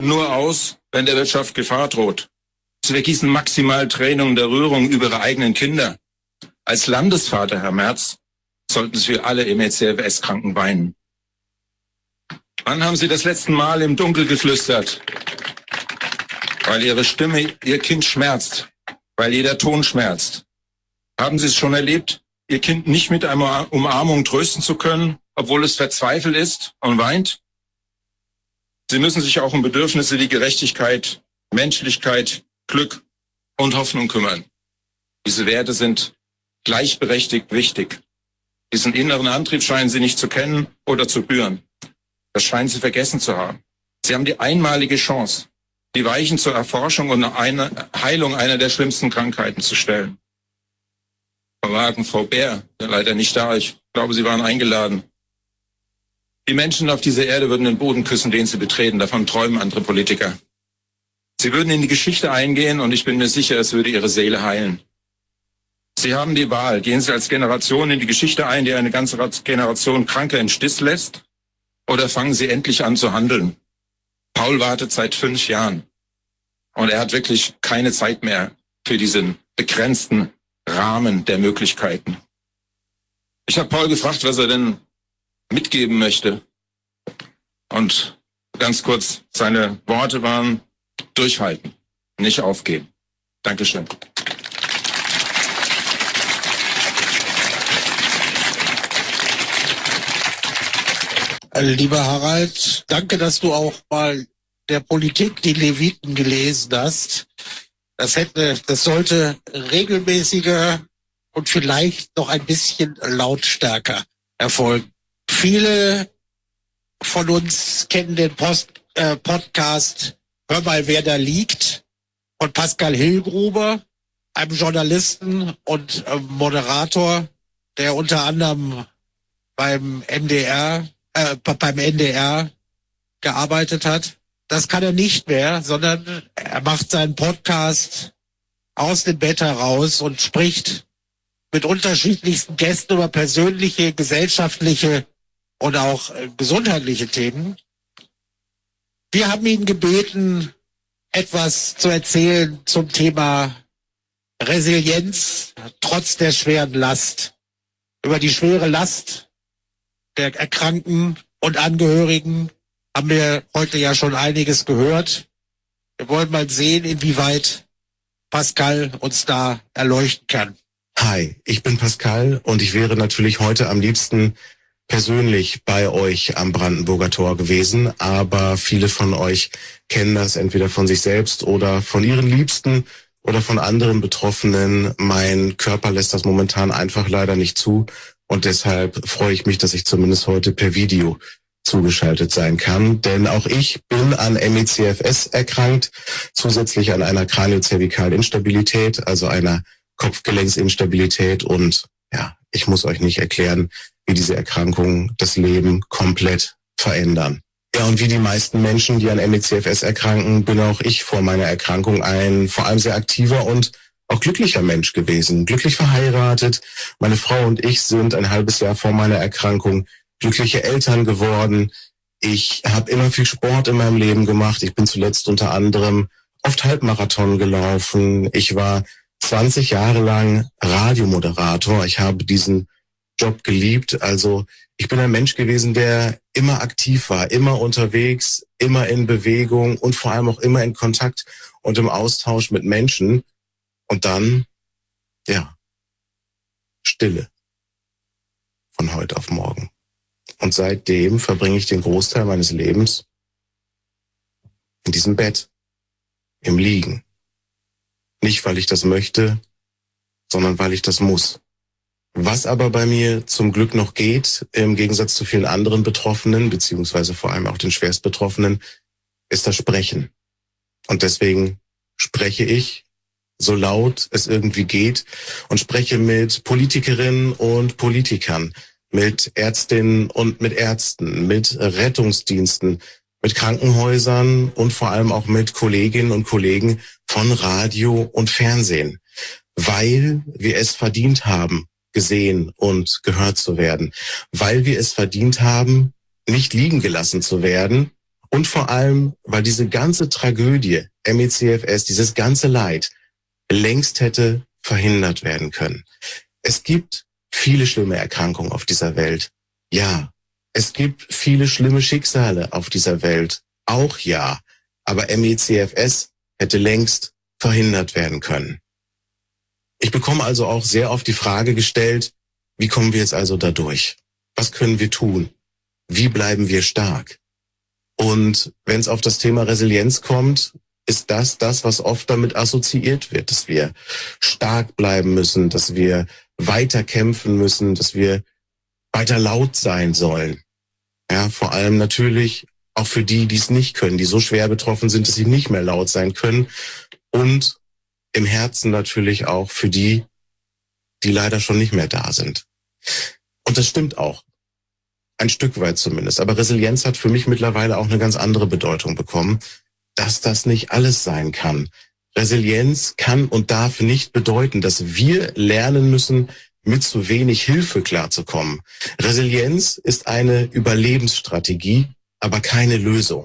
nur aus, wenn der Wirtschaft Gefahr droht. Wir gießen maximal Tränen der Rührung über ihre eigenen Kinder. Als Landesvater, Herr Merz, sollten Sie für alle MECFS-Kranken weinen. Wann haben Sie das letzte Mal im Dunkel geflüstert? Weil Ihre Stimme Ihr Kind schmerzt, weil jeder Ton schmerzt. Haben Sie es schon erlebt, Ihr Kind nicht mit einer Umarmung trösten zu können, obwohl es verzweifelt ist und weint? Sie müssen sich auch um Bedürfnisse wie Gerechtigkeit, Menschlichkeit, Glück und Hoffnung kümmern. Diese Werte sind gleichberechtigt wichtig. Diesen inneren Antrieb scheinen Sie nicht zu kennen oder zu spüren. Das scheinen Sie vergessen zu haben. Sie haben die einmalige Chance, die Weichen zur Erforschung und eine Heilung einer der schlimmsten Krankheiten zu stellen. Frau Wagen, Frau Bär, leider nicht da, ich glaube, Sie waren eingeladen. Die Menschen auf dieser Erde würden den Boden küssen, den sie betreten. Davon träumen andere Politiker. Sie würden in die Geschichte eingehen und ich bin mir sicher, es würde ihre Seele heilen. Sie haben die Wahl. Gehen Sie als Generation in die Geschichte ein, die eine ganze Generation Kranke im Stich lässt? Oder fangen Sie endlich an zu handeln? Paul wartet seit 5 Jahren. Und er hat wirklich keine Zeit mehr für diesen begrenzten Rahmen der Möglichkeiten. Ich habe Paul gefragt, was er denn mitgeben möchte. Und ganz kurz, seine Worte waren: durchhalten, nicht aufgeben. Dankeschön. Lieber Harald, danke, dass du auch mal der Politik die Leviten gelesen hast. Das sollte regelmäßiger und vielleicht noch ein bisschen lautstärker erfolgen. Viele von uns kennen den Podcast Hör mal, wer da liegt von Pascal Hillgruber, einem Journalisten und Moderator, der unter anderem beim NDR gearbeitet hat. Das kann er nicht mehr, sondern er macht seinen Podcast aus dem Bett heraus und spricht mit unterschiedlichsten Gästen über persönliche, gesellschaftliche und auch gesundheitliche Themen. Wir haben ihn gebeten, etwas zu erzählen zum Thema Resilienz trotz der schweren Last. Über die schwere Last der Erkrankten und Angehörigen haben wir heute ja schon einiges gehört. Wir wollen mal sehen, inwieweit Pascal uns da erleuchten kann. Hi, ich bin Pascal und ich wäre natürlich heute am liebsten persönlich bei euch am Brandenburger Tor gewesen, aber viele von euch kennen das entweder von sich selbst oder von ihren Liebsten oder von anderen Betroffenen. Mein Körper lässt das momentan einfach leider nicht zu und deshalb freue ich mich, dass ich zumindest heute per Video zugeschaltet sein kann, denn auch ich bin an MECFS erkrankt, zusätzlich an einer Kraniozervikalen Instabilität, also einer Kopfgelenksinstabilität und ja, ich muss euch nicht erklären, wie diese Erkrankungen das Leben komplett verändern. Ja, und wie die meisten Menschen, die an MECFS erkranken, bin auch ich vor meiner Erkrankung ein vor allem sehr aktiver und auch glücklicher Mensch gewesen. Glücklich verheiratet. Meine Frau und ich sind ein halbes Jahr vor meiner Erkrankung glückliche Eltern geworden. Ich habe immer viel Sport in meinem Leben gemacht. Ich bin zuletzt unter anderem oft Halbmarathon gelaufen. Ich war 20 Jahre lang Radiomoderator. Ich habe diesen Job geliebt. Also ich bin ein Mensch gewesen, der immer aktiv war, immer unterwegs, immer in Bewegung und vor allem auch immer in Kontakt und im Austausch mit Menschen. Und dann, ja, Stille von heute auf morgen. Und seitdem verbringe ich den Großteil meines Lebens in diesem Bett, im Liegen. Nicht, weil ich das möchte, sondern weil ich das muss. Was aber bei mir zum Glück noch geht, im Gegensatz zu vielen anderen Betroffenen, beziehungsweise vor allem auch den Schwerstbetroffenen, ist das Sprechen. Und deswegen spreche ich, so laut es irgendwie geht, und spreche mit Politikerinnen und Politikern, mit Ärztinnen und mit Ärzten, mit Rettungsdiensten, mit Krankenhäusern und vor allem auch mit Kolleginnen und Kollegen von Radio und Fernsehen, weil wir es verdient haben, gesehen und gehört zu werden, weil wir es verdient haben, nicht liegen gelassen zu werden Und vor allem, weil diese ganze Tragödie, ME/CFS, dieses ganze Leid, längst hätte verhindert werden können. Es gibt viele schlimme Erkrankungen auf dieser Welt. Ja. Es gibt viele schlimme Schicksale auf dieser Welt. Auch ja. Aber ME/CFS hätte längst verhindert werden können. Ich bekomme also auch sehr oft die Frage gestellt, wie kommen wir jetzt also da durch? Was können wir tun? Wie bleiben wir stark? Und wenn es auf das Thema Resilienz kommt, ist das, was oft damit assoziiert wird, dass wir stark bleiben müssen, dass wir weiter kämpfen müssen, dass wir weiter laut sein sollen. Ja, vor allem natürlich auch für die, die es nicht können, die so schwer betroffen sind, dass sie nicht mehr laut sein können. Und im Herzen natürlich auch für die, die leider schon nicht mehr da sind. Und das stimmt auch. Ein Stück weit zumindest. Aber Resilienz hat für mich mittlerweile auch eine ganz andere Bedeutung bekommen, dass das nicht alles sein kann. Resilienz kann und darf nicht bedeuten, dass wir lernen müssen, mit zu wenig Hilfe klarzukommen. Resilienz ist eine Überlebensstrategie, aber keine Lösung.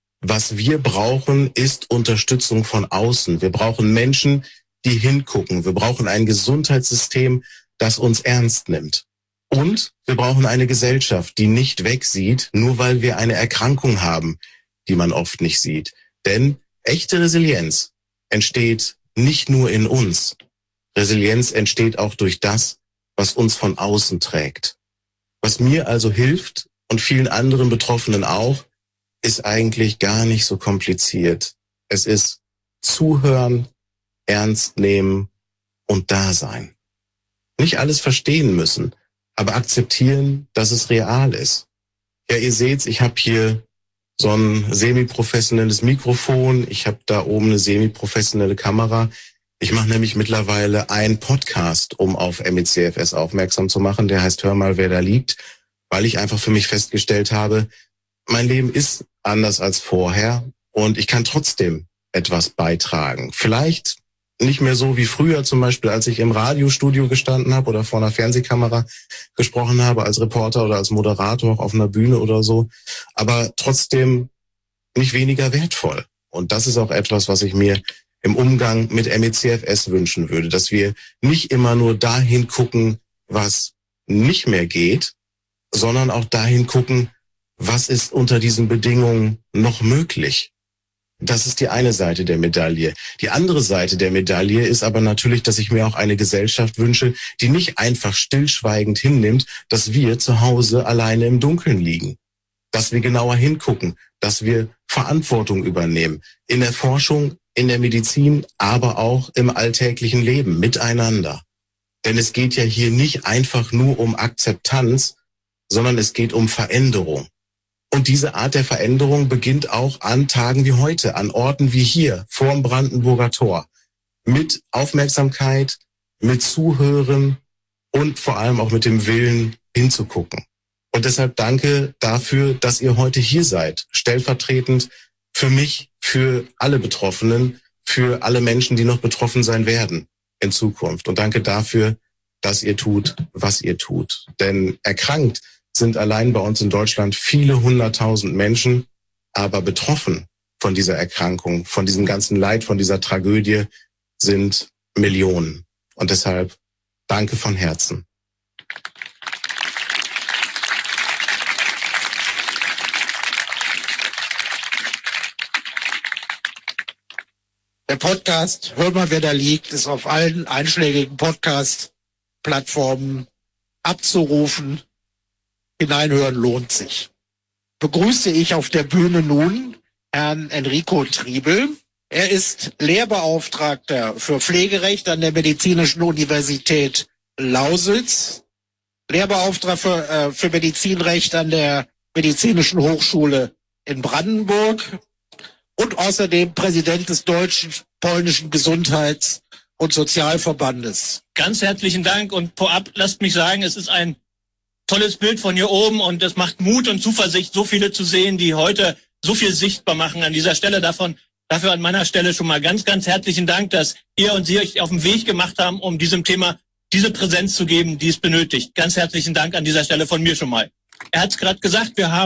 Was wir brauchen, ist Unterstützung von außen. Wir brauchen Menschen, die hingucken. Wir brauchen ein Gesundheitssystem, das uns ernst nimmt. Und wir brauchen eine Gesellschaft, die nicht wegsieht, nur weil wir eine Erkrankung haben, die man oft nicht sieht. Denn echte Resilienz entsteht nicht nur in uns. Resilienz entsteht auch durch das, was uns von außen trägt. Was mir also hilft und vielen anderen Betroffenen auch, ist eigentlich gar nicht so kompliziert. Es ist zuhören, ernst nehmen und da sein. Nicht alles verstehen müssen, aber akzeptieren, dass es real ist. Ja, ihr seht's, ich habe hier so ein semi-professionelles Mikrofon, ich habe da oben eine semi-professionelle Kamera. Ich mache nämlich mittlerweile einen Podcast, um auf ME/CFS aufmerksam zu machen, der heißt Hör mal, wer da liegt, weil ich einfach für mich festgestellt habe, mein Leben ist anders als vorher und ich kann trotzdem etwas beitragen. Vielleicht nicht mehr so wie früher, zum Beispiel, als ich im Radiostudio gestanden habe oder vor einer Fernsehkamera gesprochen habe, als Reporter oder als Moderator auch auf einer Bühne oder so, aber trotzdem nicht weniger wertvoll. Und das ist auch etwas, was ich mir im Umgang mit ME/CFS wünschen würde, dass wir nicht immer nur dahin gucken, was nicht mehr geht, sondern auch dahin gucken, was ist unter diesen Bedingungen noch möglich. Das ist die eine Seite der Medaille. Die andere Seite der Medaille ist aber natürlich, dass ich mir auch eine Gesellschaft wünsche, die nicht einfach stillschweigend hinnimmt, dass wir zu Hause alleine im Dunkeln liegen. Dass wir genauer hingucken, dass wir Verantwortung übernehmen. In der Forschung, in der Medizin, aber auch im alltäglichen Leben miteinander. Denn es geht ja hier nicht einfach nur um Akzeptanz, sondern es geht um Veränderung. Und diese Art der Veränderung beginnt auch an Tagen wie heute, an Orten wie hier, vorm Brandenburger Tor. Mit Aufmerksamkeit, mit Zuhören und vor allem auch mit dem Willen hinzugucken. Und deshalb danke dafür, dass ihr heute hier seid. Stellvertretend für mich, für alle Betroffenen, für alle Menschen, die noch betroffen sein werden in Zukunft. Und danke dafür, dass ihr tut, was ihr tut. Denn erkrankt sind allein bei uns in Deutschland viele 100.000 Menschen, aber betroffen von dieser Erkrankung, von diesem ganzen Leid, von dieser Tragödie sind Millionen. Und deshalb danke von Herzen. Der Podcast Hör mal, wer da liegt, ist auf allen einschlägigen Podcast-Plattformen abzurufen. Hineinhören lohnt sich. Begrüße ich auf der Bühne nun Herrn Enrico Triebel. Er ist Lehrbeauftragter für Pflegerecht an der Medizinischen Universität Lausitz, Lehrbeauftragter für Medizinrecht an der Medizinischen Hochschule in Brandenburg und außerdem Präsident des Deutsch-Polnischen Gesundheits- und Sozialverbandes. Ganz herzlichen Dank und vorab lasst mich sagen, es ist ein tolles Bild von hier oben und es macht Mut und Zuversicht, so viele zu sehen, die heute so viel sichtbar machen an dieser Stelle. Dafür an meiner Stelle schon mal ganz, ganz herzlichen Dank, dass ihr und Sie euch auf den Weg gemacht haben, um diesem Thema diese Präsenz zu geben, die es benötigt. Ganz herzlichen Dank an dieser Stelle von mir schon mal. Er hat es gerade gesagt, wir haben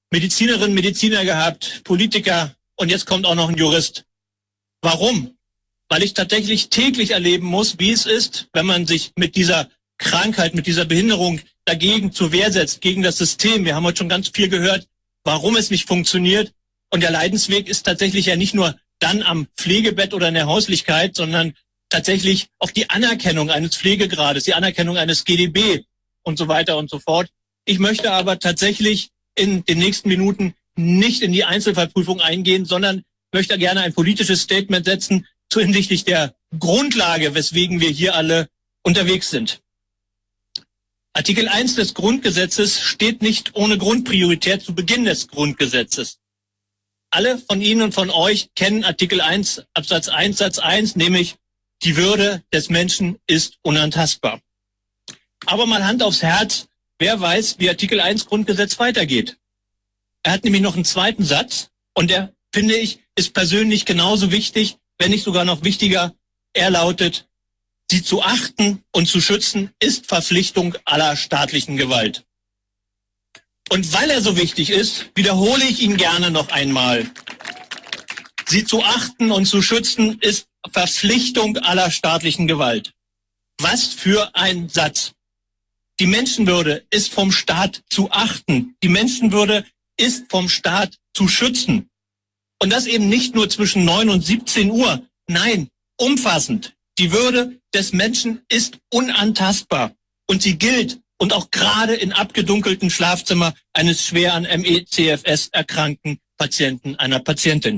Medizinerinnen, Mediziner gehabt, Politiker und jetzt kommt auch noch ein Jurist. Warum? Weil ich tatsächlich täglich erleben muss, wie es ist, wenn man sich mit dieser Krankheit, mit dieser Behinderung dagegen zur Wehr setzt, gegen das System. Wir haben heute schon ganz viel gehört, warum es nicht funktioniert. Und der Leidensweg ist tatsächlich ja nicht nur dann am Pflegebett oder in der Häuslichkeit, sondern tatsächlich auch die Anerkennung eines Pflegegrades, die Anerkennung eines GdB und so weiter und so fort. Ich möchte aber tatsächlich in den nächsten Minuten nicht in die Einzelfallprüfung eingehen, sondern möchte gerne ein politisches Statement setzen hinsichtlich der Grundlage, weswegen wir hier alle unterwegs sind. Artikel 1 des Grundgesetzes steht nicht ohne Grund prioritär zu Beginn des Grundgesetzes. Alle von Ihnen und von euch kennen Artikel 1 Absatz 1 Satz 1, nämlich die Würde des Menschen ist unantastbar. Aber mal Hand aufs Herz, wer weiß, wie Artikel 1 Grundgesetz weitergeht? Er hat nämlich noch einen zweiten Satz und der, finde ich, ist persönlich genauso wichtig, wenn nicht sogar noch wichtiger. Er lautet: Sie zu achten und zu schützen ist Verpflichtung aller staatlichen Gewalt. Und weil er so wichtig ist, wiederhole ich ihn gerne noch einmal. Sie zu achten und zu schützen ist Verpflichtung aller staatlichen Gewalt. Was für ein Satz. Die Menschenwürde ist vom Staat zu achten. Die Menschenwürde ist vom Staat zu schützen. Und das eben nicht nur zwischen 9 und 17 Uhr. Nein, umfassend. Die Würde des Menschen ist unantastbar. Und sie gilt und auch gerade in abgedunkelten Schlafzimmer eines schwer an ME/CFS erkrankten Patienten, einer Patientin.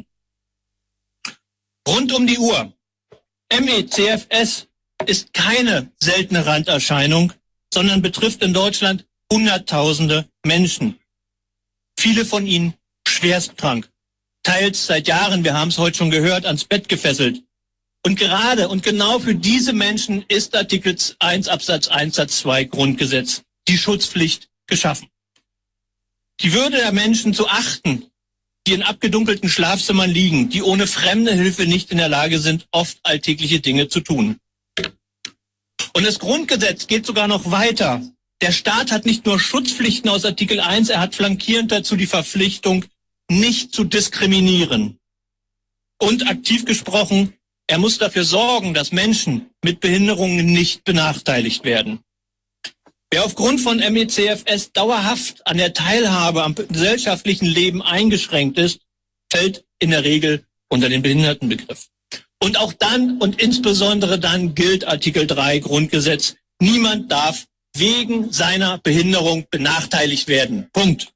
Rund um die Uhr. ME/CFS ist keine seltene Randerscheinung, sondern betrifft in Deutschland Hunderttausende Menschen. Viele von ihnen schwerstkrank, teils seit Jahren, wir haben es heute schon gehört, ans Bett gefesselt. Und gerade und genau für diese Menschen ist Artikel 1 Absatz 1 Satz 2 Grundgesetz die Schutzpflicht geschaffen. Die Würde der Menschen zu achten, die in abgedunkelten Schlafzimmern liegen, die ohne fremde Hilfe nicht in der Lage sind, oft alltägliche Dinge zu tun. Und das Grundgesetz geht sogar noch weiter. Der Staat hat nicht nur Schutzpflichten aus Artikel 1, er hat flankierend dazu die Verpflichtung, nicht zu diskriminieren. Und aktiv gesprochen, er muss dafür sorgen, dass Menschen mit Behinderungen nicht benachteiligt werden. Wer aufgrund von ME/CFS dauerhaft an der Teilhabe am gesellschaftlichen Leben eingeschränkt ist, fällt in der Regel unter den Behindertenbegriff. Und auch dann und insbesondere dann gilt Artikel 3 Grundgesetz: Niemand darf wegen seiner Behinderung benachteiligt werden. Punkt.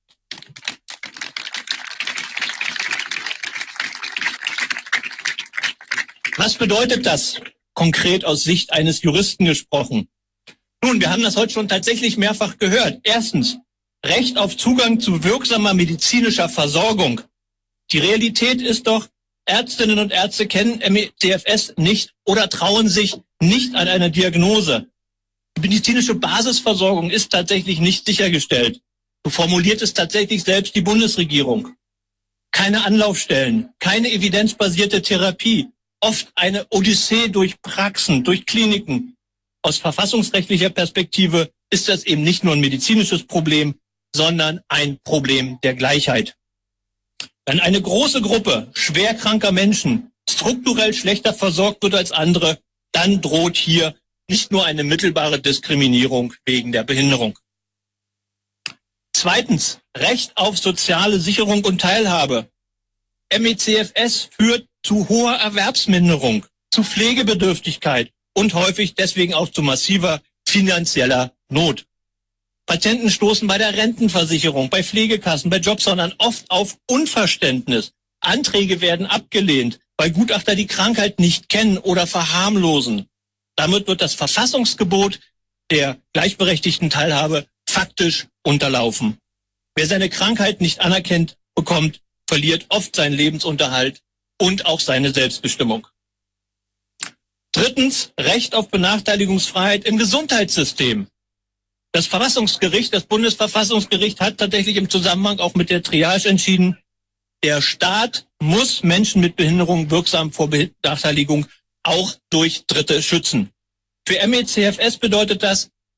Was bedeutet das konkret aus Sicht eines Juristen gesprochen? Nun, wir haben das heute schon tatsächlich mehrfach gehört. Erstens, Recht auf Zugang zu wirksamer medizinischer Versorgung. Die Realität ist doch, Ärztinnen und Ärzte kennen ME/CFS nicht oder trauen sich nicht an eine Diagnose. Die medizinische Basisversorgung ist tatsächlich nicht sichergestellt. So formuliert es tatsächlich selbst die Bundesregierung. Keine Anlaufstellen, keine evidenzbasierte Therapie, oft eine Odyssee durch Praxen, durch Kliniken. Aus verfassungsrechtlicher Perspektive ist das eben nicht nur ein medizinisches Problem, sondern ein Problem der Gleichheit. Wenn eine große Gruppe schwerkranker Menschen strukturell schlechter versorgt wird als andere, dann droht hier nicht nur eine mittelbare Diskriminierung wegen der Behinderung. Zweitens, Recht auf soziale Sicherung und Teilhabe. ME/CFS führt zu hoher Erwerbsminderung, zu Pflegebedürftigkeit und häufig deswegen auch zu massiver finanzieller Not. Patienten stoßen bei der Rentenversicherung, bei Pflegekassen, bei Jobcentern oft auf Unverständnis. Anträge werden abgelehnt, weil Gutachter die Krankheit nicht kennen oder verharmlosen. Damit wird das Verfassungsgebot der gleichberechtigten Teilhabe faktisch unterlaufen. Wer seine Krankheit nicht anerkennt bekommt, verliert oft seinen Lebensunterhalt und auch seine Selbstbestimmung. Drittens, Recht auf Benachteiligungsfreiheit im Gesundheitssystem. Das Verfassungsgericht, das Bundesverfassungsgericht hat tatsächlich im Zusammenhang auch mit der Triage entschieden, der Staat muss Menschen mit Behinderung wirksam vor Benachteiligung auch durch Dritte schützen. Für ME/CFS bedeutet das,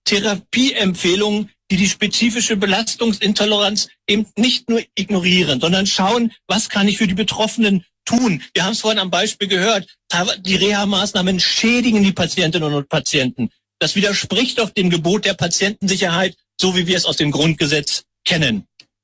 Therapieempfehlungen, die die spezifische Belastungsintoleranz eben nicht nur ignorieren, sondern schauen, was kann ich für die Betroffenen tun. Wir haben es vorhin am Beispiel gehört, die Reha-Maßnahmen schädigen die Patientinnen und Patienten. Das widerspricht doch dem Gebot der Patientensicherheit, so wie wir es aus dem Grundgesetz kennen.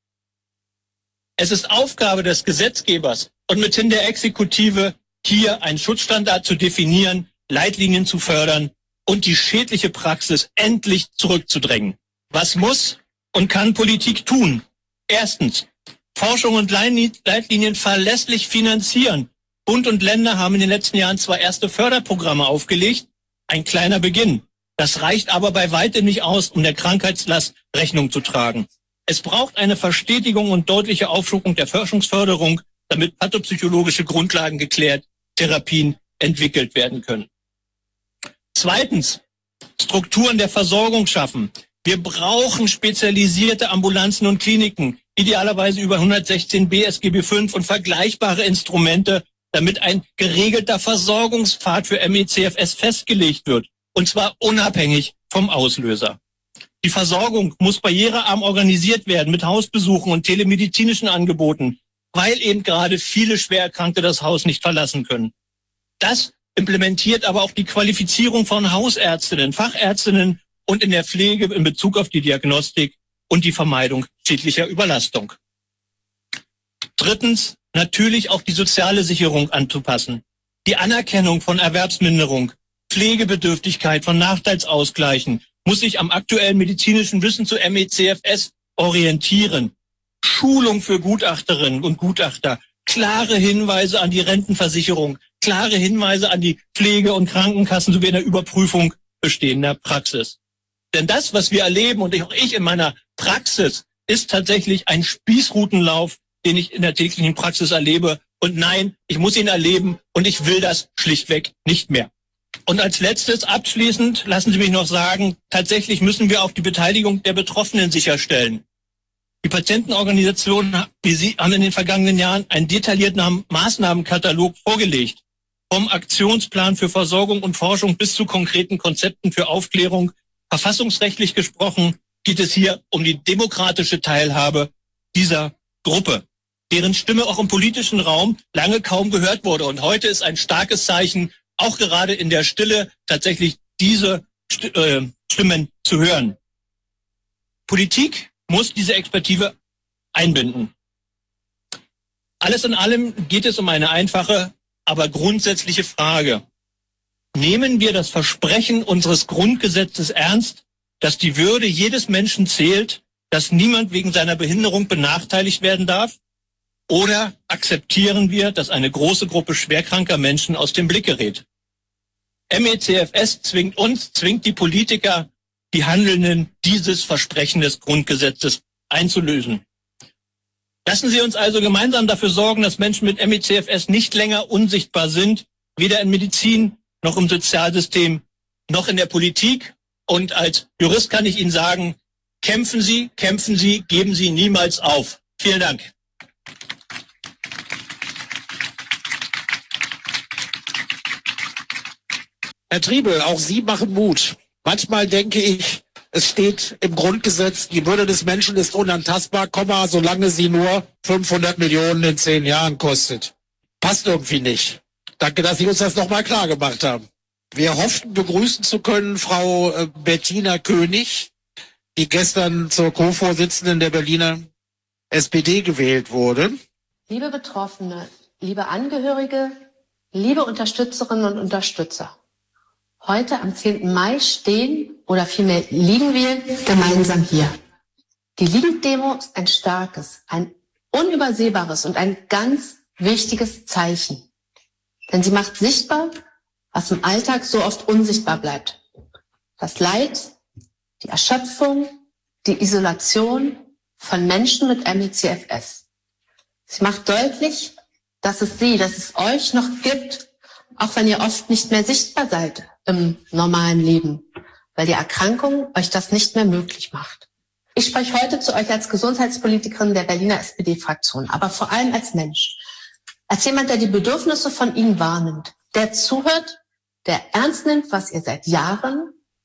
Es ist Aufgabe des Gesetzgebers und mithin der Exekutive, hier einen Schutzstandard zu definieren, Leitlinien zu fördern und die schädliche Praxis endlich zurückzudrängen. Was muss und kann Politik tun? Erstens, Forschung und Leitlinien verlässlich finanzieren. Bund und Länder haben in den letzten Jahren zwar erste Förderprogramme aufgelegt, ein kleiner Beginn. Das reicht aber bei weitem nicht aus, um der Krankheitslast Rechnung zu tragen. Es braucht eine Verstetigung und deutliche Aufschubung der Forschungsförderung, damit pathopsychologische Grundlagen geklärt, Therapien entwickelt werden können. Zweitens, Strukturen der Versorgung schaffen. Wir brauchen spezialisierte Ambulanzen und Kliniken, idealerweise über 116b SGB V und vergleichbare Instrumente, damit ein geregelter Versorgungspfad für ME/CFS festgelegt wird, und zwar unabhängig vom Auslöser. Die Versorgung muss barrierearm organisiert werden mit Hausbesuchen und telemedizinischen Angeboten, weil eben gerade viele Schwererkrankte das Haus nicht verlassen können. Das implementiert aber auch die Qualifizierung von Hausärztinnen, Fachärztinnen und in der Pflege in Bezug auf die Diagnostik und die Vermeidung schädlicher Überlastung. Drittens, natürlich auch die soziale Sicherung anzupassen. Die Anerkennung von Erwerbsminderung, Pflegebedürftigkeit von Nachteilsausgleichen muss sich am aktuellen medizinischen Wissen zu ME/CFS orientieren. Schulung für Gutachterinnen und Gutachter, klare Hinweise an die Rentenversicherung, klare Hinweise an die Pflege- und Krankenkassen sowie in der Überprüfung bestehender Praxis. Denn das, was wir erleben, und auch ich in meiner Praxis, ist tatsächlich ein Spießrutenlauf, den ich in der täglichen Praxis erlebe. Und nein, ich muss ihn erleben und ich will das schlichtweg nicht mehr. Und als letztes, abschließend, lassen Sie mich noch sagen, tatsächlich müssen wir auch die Beteiligung der Betroffenen sicherstellen. Die Patientenorganisationen haben in den vergangenen Jahren einen detaillierten Maßnahmenkatalog vorgelegt. Vom Aktionsplan für Versorgung und Forschung bis zu konkreten Konzepten für Aufklärung. Verfassungsrechtlich gesprochen geht es hier um die demokratische Teilhabe dieser Gruppe, deren Stimme auch im politischen Raum lange kaum gehört wurde. Und heute ist ein starkes Zeichen, auch gerade in der Stille tatsächlich diese Stimmen zu hören. Politik muss diese Expertise einbinden. Alles in allem geht es um eine einfache, aber grundsätzliche Frage. Nehmen wir das Versprechen unseres Grundgesetzes ernst, dass die Würde jedes Menschen zählt, dass niemand wegen seiner Behinderung benachteiligt werden darf? Oder akzeptieren wir, dass eine große Gruppe schwerkranker Menschen aus dem Blick gerät? ME/CFS zwingt die Politiker, die Handelnden, dieses Versprechen des Grundgesetzes einzulösen. Lassen Sie uns also gemeinsam dafür sorgen, dass Menschen mit ME/CFS nicht länger unsichtbar sind, weder in Medizin noch im Sozialsystem, noch in der Politik. Und als Jurist kann ich Ihnen sagen, kämpfen Sie, geben Sie niemals auf. Vielen Dank. Herr Triebel, auch Sie machen Mut. Manchmal denke ich, es steht im Grundgesetz, die Würde des Menschen ist unantastbar, solange sie nur 500 Millionen in 10 Jahren kostet. Passt irgendwie nicht. Danke, dass Sie uns das nochmal klar gemacht haben. Wir hofften, begrüßen zu können Frau Bettina König, die gestern zur Co-Vorsitzenden der Berliner SPD gewählt wurde. Liebe Betroffene, liebe Angehörige, liebe Unterstützerinnen und Unterstützer. Heute am 10. Mai stehen oder vielmehr liegen wir gemeinsam hier. Die Liegendemo ist ein starkes, ein unübersehbares und ein ganz wichtiges Zeichen. Denn sie macht sichtbar, was im Alltag so oft unsichtbar bleibt. Das Leid, die Erschöpfung, die Isolation von Menschen mit ME/CFS. Sie macht deutlich, dass es euch noch gibt, auch wenn ihr oft nicht mehr sichtbar seid im normalen Leben, weil die Erkrankung euch das nicht mehr möglich macht. Ich spreche heute zu euch als Gesundheitspolitikerin der Berliner SPD-Fraktion, aber vor allem als Mensch, als jemand, der die Bedürfnisse von Ihnen wahrnimmt, der zuhört, der ernst nimmt, was ihr seit Jahren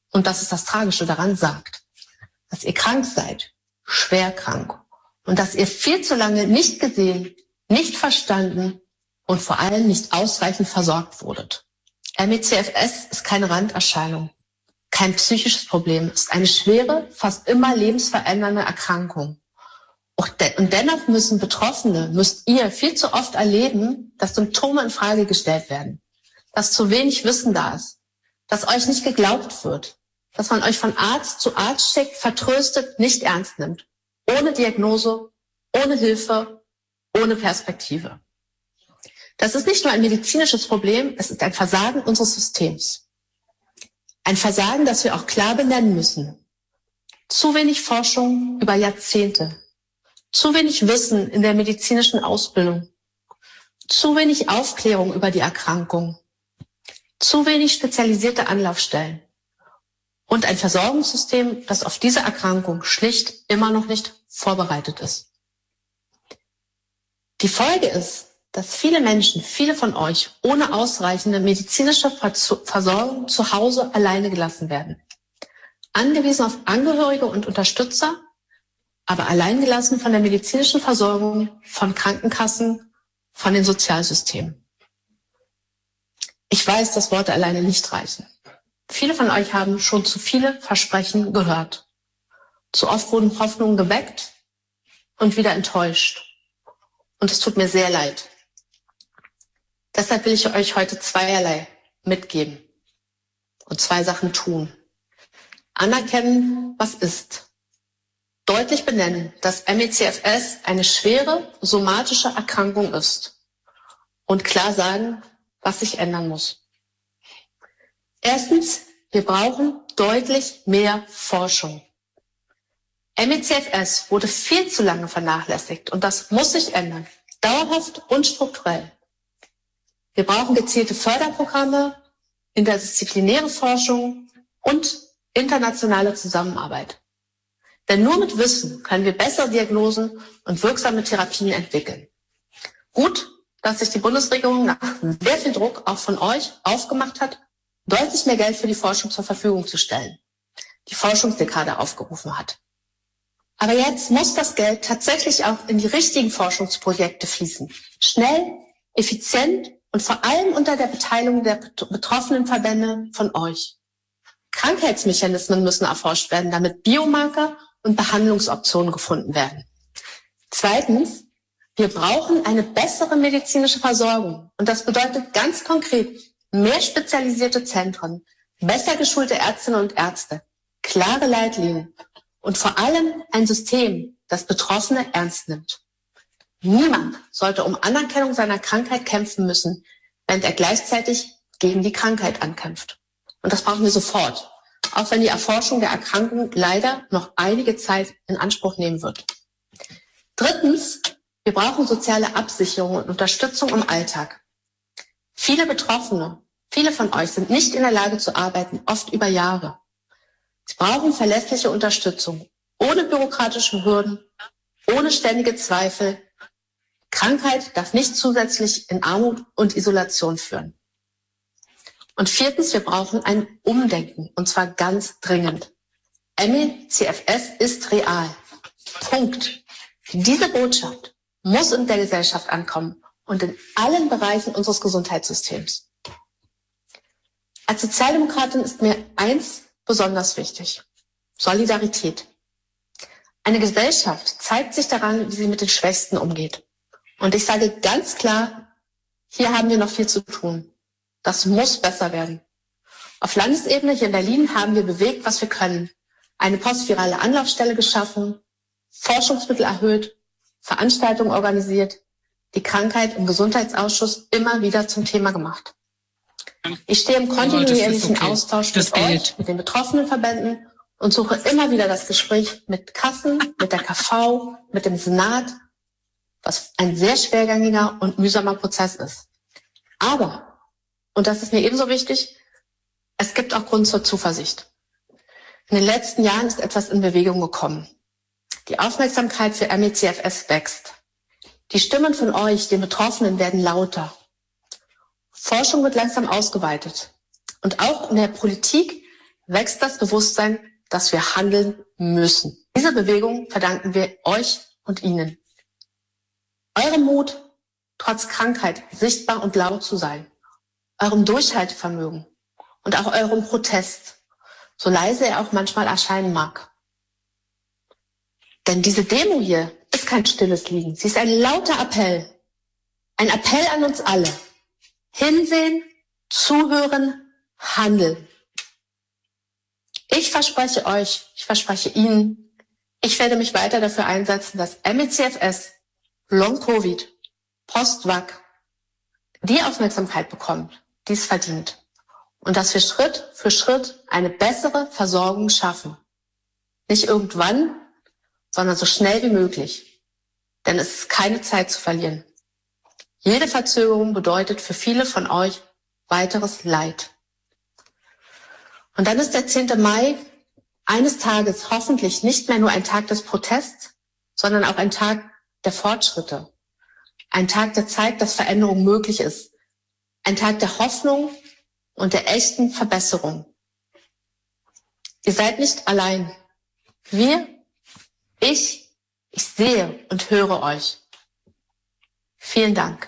und das ist das Tragische daran, sagt, dass ihr krank seid, schwer krank, und dass ihr viel zu lange nicht gesehen, nicht verstanden und vor allem nicht ausreichend versorgt wurdet. ME/CFS ist keine Randerscheinung, kein psychisches Problem, ist eine schwere, fast immer lebensverändernde Erkrankung. Und dennoch müsst ihr viel zu oft erleben, dass Symptome in Frage gestellt werden, dass zu wenig Wissen da ist, dass euch nicht geglaubt wird, dass man euch von Arzt zu Arzt schickt, vertröstet, nicht ernst nimmt, ohne Diagnose, ohne Hilfe, ohne Perspektive. Das ist nicht nur ein medizinisches Problem, es ist ein Versagen unseres Systems. Ein Versagen, das wir auch klar benennen müssen. Zu wenig Forschung über Jahrzehnte. Zu wenig Wissen in der medizinischen Ausbildung. Zu wenig Aufklärung über die Erkrankung. Zu wenig spezialisierte Anlaufstellen. Und ein Versorgungssystem, das auf diese Erkrankung schlicht immer noch nicht vorbereitet ist. Die Folge ist, dass viele Menschen, viele von euch, ohne ausreichende medizinische Versorgung zu Hause alleine gelassen werden. Angewiesen auf Angehörige und Unterstützer, aber allein gelassen von der medizinischen Versorgung, von Krankenkassen, von den Sozialsystemen. Ich weiß, dass Worte alleine nicht reichen. Viele von euch haben schon zu viele Versprechen gehört. Zu oft wurden Hoffnungen geweckt und wieder enttäuscht. Und es tut mir sehr leid. Deshalb will ich euch heute zweierlei mitgeben und 2 Sachen tun. Anerkennen, was ist. Deutlich benennen, dass ME/CFS eine schwere somatische Erkrankung ist. Und klar sagen, was sich ändern muss. Erstens, wir brauchen deutlich mehr Forschung. ME/CFS wurde viel zu lange vernachlässigt und das muss sich ändern. Dauerhaft und strukturell. Wir brauchen gezielte Förderprogramme, interdisziplinäre Forschung und internationale Zusammenarbeit. Denn nur mit Wissen können wir bessere Diagnosen und wirksame Therapien entwickeln. Gut, dass sich die Bundesregierung nach sehr viel Druck auch von euch aufgemacht hat, deutlich mehr Geld für die Forschung zur Verfügung zu stellen, die Forschungsdekade aufgerufen hat. Aber jetzt muss das Geld tatsächlich auch in die richtigen Forschungsprojekte fließen. Schnell, effizient und vor allem unter der Beteiligung der betroffenen Verbände von euch. Krankheitsmechanismen müssen erforscht werden, damit Biomarker und Behandlungsoptionen gefunden werden. Zweitens, wir brauchen eine bessere medizinische Versorgung. Und das bedeutet ganz konkret mehr spezialisierte Zentren, besser geschulte Ärztinnen und Ärzte, klare Leitlinien und vor allem ein System, das Betroffene ernst nimmt. Niemand sollte um Anerkennung seiner Krankheit kämpfen müssen, während er gleichzeitig gegen die Krankheit ankämpft. Und das brauchen wir sofort, auch wenn die Erforschung der Erkrankung leider noch einige Zeit in Anspruch nehmen wird. Drittens, wir brauchen soziale Absicherung und Unterstützung im Alltag. Viele Betroffene, viele von euch sind nicht in der Lage zu arbeiten, oft über Jahre. Sie brauchen verlässliche Unterstützung, ohne bürokratische Hürden, ohne ständige Zweifel. Krankheit darf nicht zusätzlich in Armut und Isolation führen. Und viertens, wir brauchen ein Umdenken, und zwar ganz dringend. ME/CFS ist real. Punkt. Diese Botschaft muss in der Gesellschaft ankommen und in allen Bereichen unseres Gesundheitssystems. Als Sozialdemokratin ist mir eins besonders wichtig: Solidarität. Eine Gesellschaft zeigt sich daran, wie sie mit den Schwächsten umgeht. Und ich sage ganz klar, hier haben wir noch viel zu tun. Das muss besser werden. Auf Landesebene hier in Berlin haben wir bewegt, was wir können. Eine postvirale Anlaufstelle geschaffen, Forschungsmittel erhöht, Veranstaltungen organisiert, die Krankheit im Gesundheitsausschuss immer wieder zum Thema gemacht. Ich stehe im kontinuierlichen Austausch mit euch, mit den betroffenen Verbänden und suche immer wieder das Gespräch mit Kassen, mit der KV, mit dem Senat, was ein sehr schwergängiger und mühsamer Prozess ist. Aber, und das ist mir ebenso wichtig, es gibt auch Grund zur Zuversicht. In den letzten Jahren ist etwas in Bewegung gekommen. Die Aufmerksamkeit für ME/CFS wächst. Die Stimmen von euch, den Betroffenen, werden lauter. Forschung wird langsam ausgeweitet. Und auch in der Politik wächst das Bewusstsein, dass wir handeln müssen. Diese Bewegung verdanken wir euch und Ihnen. Eurem Mut, trotz Krankheit sichtbar und laut zu sein, eurem Durchhaltevermögen und auch eurem Protest, so leise er auch manchmal erscheinen mag. Denn diese Demo hier ist kein stilles Liegen. Sie ist ein lauter Appell. Ein Appell an uns alle. Hinsehen, zuhören, handeln. Ich verspreche euch, ich verspreche Ihnen, ich werde mich weiter dafür einsetzen, dass MECFS, Long-Covid, Post-Vac die Aufmerksamkeit bekommt, die es verdient. Und dass wir Schritt für Schritt eine bessere Versorgung schaffen. Nicht irgendwann, sondern so schnell wie möglich. Denn es ist keine Zeit zu verlieren. Jede Verzögerung bedeutet für viele von euch weiteres Leid. Und dann ist der 10. Mai eines Tages hoffentlich nicht mehr nur ein Tag des Protests, sondern auch ein Tag der Fortschritte. Ein Tag, der zeigt, dass Veränderung möglich ist. Ein Tag der Hoffnung und der echten Verbesserung. Ihr seid nicht allein. Ich sehe und höre euch. Vielen Dank.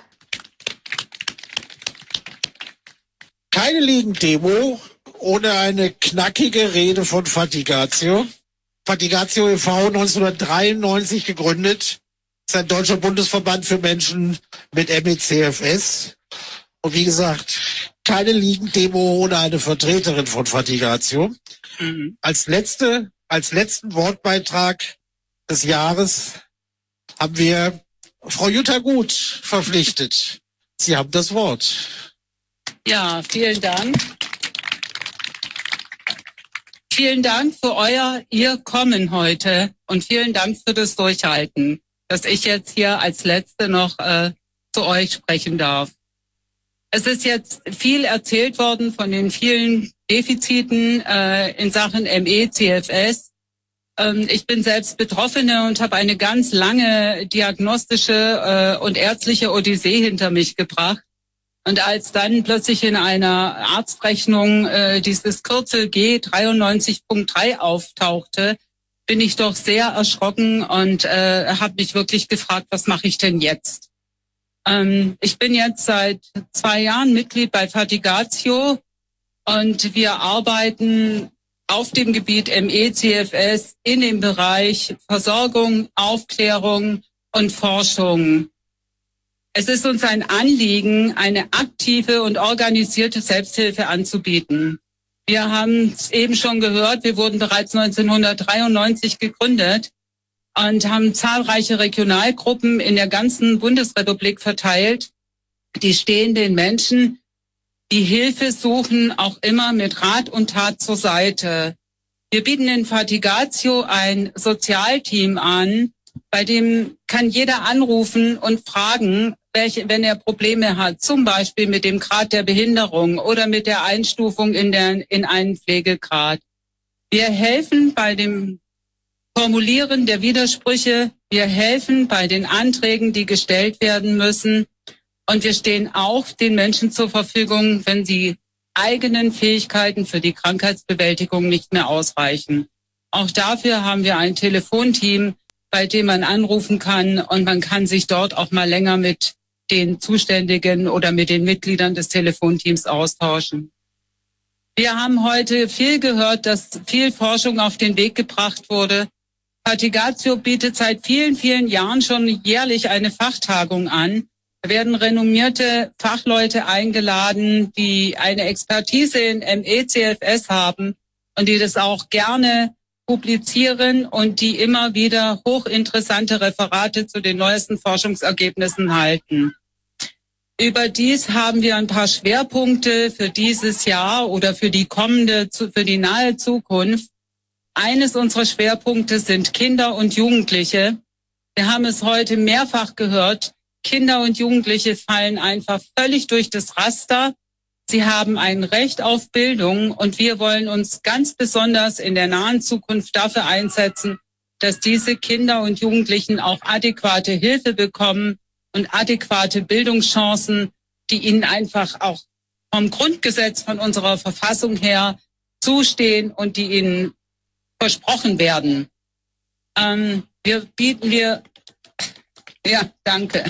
Keine Liegendemo ohne eine knackige Rede von Fatigatio. Fatigatio e.V. 1993 gegründet. Das ist ein deutscher Bundesverband für Menschen mit MECFS. Und wie gesagt, keine Liegendemo ohne eine Vertreterin von Fatigatio. Als letzten Wortbeitrag des Jahres haben wir Frau Jutta Gut verpflichtet. Sie haben das Wort. Ja, vielen Dank. Vielen Dank für Ihr Kommen heute und vielen Dank für das Durchhalten, dass ich jetzt hier als Letzte noch zu euch sprechen darf. Es ist jetzt viel erzählt worden von den vielen Defiziten in Sachen MECFS. Ich bin selbst Betroffene und habe eine ganz lange diagnostische und ärztliche Odyssee hinter mich gebracht. Und als dann plötzlich in einer Arztrechnung dieses Kürzel G93.3 auftauchte, bin ich doch sehr erschrocken und habe mich wirklich gefragt, was mache ich denn jetzt? Ich bin jetzt seit 2 Jahren Mitglied bei Fatigatio und wir arbeiten auf dem Gebiet MECFS in dem Bereich Versorgung, Aufklärung und Forschung. Es ist uns ein Anliegen, eine aktive und organisierte Selbsthilfe anzubieten. Wir haben es eben schon gehört, wir wurden bereits 1993 gegründet und haben zahlreiche Regionalgruppen in der ganzen Bundesrepublik verteilt. Die stehen den Menschen, die Hilfe suchen, auch immer mit Rat und Tat zur Seite. Wir bieten in Fatigatio ein Sozialteam an, bei dem kann jeder anrufen und fragen, wenn er Probleme hat, zum Beispiel mit dem Grad der Behinderung oder mit der Einstufung in einen Pflegegrad. Wir helfen bei dem Formulieren der Widersprüche, wir helfen bei den Anträgen, die gestellt werden müssen und wir stehen auch den Menschen zur Verfügung, wenn sie eigenen Fähigkeiten für die Krankheitsbewältigung nicht mehr ausreichen. Auch dafür haben wir ein Telefonteam, bei dem man anrufen kann und man kann sich dort auch mal länger mit den Zuständigen oder mit den Mitgliedern des Telefonteams austauschen. Wir haben heute viel gehört, dass viel Forschung auf den Weg gebracht wurde. Fatigatio bietet seit vielen, vielen Jahren schon jährlich eine Fachtagung an. Da werden renommierte Fachleute eingeladen, die eine Expertise in MECFS haben und die das auch gerne publizieren und die immer wieder hochinteressante Referate zu den neuesten Forschungsergebnissen halten. Überdies haben wir ein paar Schwerpunkte für dieses Jahr oder für die nahe Zukunft. Eines unserer Schwerpunkte sind Kinder und Jugendliche. Wir haben es heute mehrfach gehört. Kinder und Jugendliche fallen einfach völlig durch das Raster. Sie haben ein Recht auf Bildung und wir wollen uns ganz besonders in der nahen Zukunft dafür einsetzen, dass diese Kinder und Jugendlichen auch adäquate Hilfe bekommen und adäquate Bildungschancen, die ihnen einfach auch vom Grundgesetz, von unserer Verfassung her zustehen und die ihnen versprochen werden. Danke.